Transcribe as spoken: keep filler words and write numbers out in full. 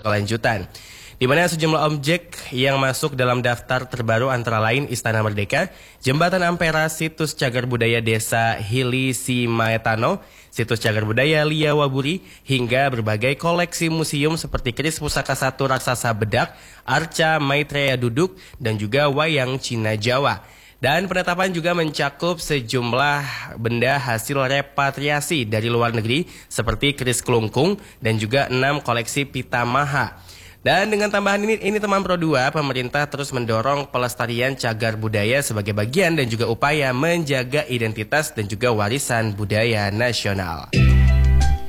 berkelanjutan. Di mana sejumlah objek yang masuk dalam daftar terbaru antara lain Istana Merdeka, Jembatan Ampera, situs cagar budaya Desa Hili Simaetano, situs cagar budaya Liawaburi, hingga berbagai koleksi museum seperti keris pusaka satu raksasa bedak, arca Maitreya duduk, dan juga wayang Cina Jawa. Dan penetapan juga mencakup sejumlah benda hasil repatriasi dari luar negeri seperti keris kelungkung dan juga enam koleksi pitamaha. Dan dengan tambahan ini, ini teman Pro dua, pemerintah terus mendorong pelestarian cagar budaya sebagai bagian dan juga upaya menjaga identitas dan juga warisan budaya nasional.